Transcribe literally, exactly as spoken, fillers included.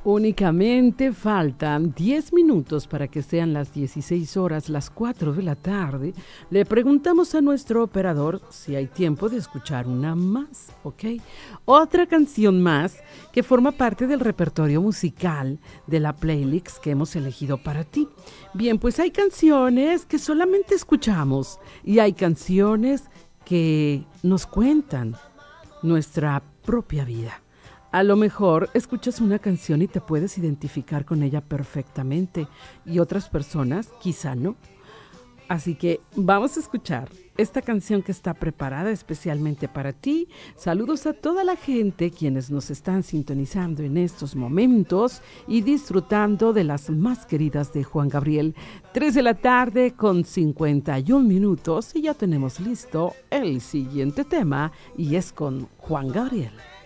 Únicamente faltan diez minutos para que sean las dieciséis horas, las cuatro de la tarde. Le preguntamos a nuestro operador si hay tiempo de escuchar una más, ¿ok? Otra canción más que forma parte del repertorio musical de la playlist que hemos elegido para ti. Bien, pues hay canciones que solamente escuchamos y hay canciones que nos cuentan nuestra propia vida. A lo mejor escuchas una canción y te puedes identificar con ella perfectamente y otras personas quizá no. Así que vamos a escuchar esta canción que está preparada especialmente para ti. Saludos a toda la gente quienes nos están sintonizando en estos momentos y disfrutando de las más queridas de Juan Gabriel. tres de la tarde con cincuenta y un minutos y ya tenemos listo el siguiente tema y es con Juan Gabriel.